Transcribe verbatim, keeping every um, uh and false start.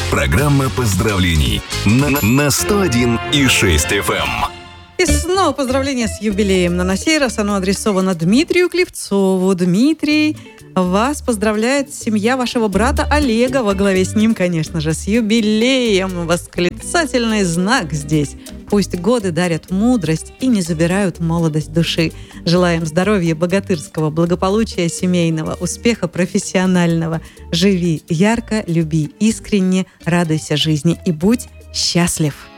Программа поздравлений на, на сто один и шесть эф эм. И снова поздравления с юбилеем. На сей раз оно адресовано Дмитрию Клевцову. Дмитрий, вас поздравляет семья вашего брата Олега, во главе с ним, конечно же, с юбилеем. Восклицательный знак здесь. Пусть годы дарят мудрость и не забирают молодость души. Желаем здоровья богатырского, благополучия семейного, успеха профессионального. Живи ярко, люби искренне, радуйся жизни и будь счастлив.